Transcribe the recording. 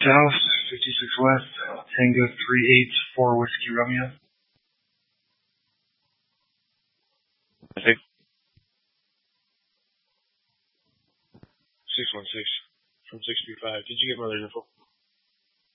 Dallas, 56 West, Tango 384 Whiskey Romeo. I think 616 from 635. Did you get my other info?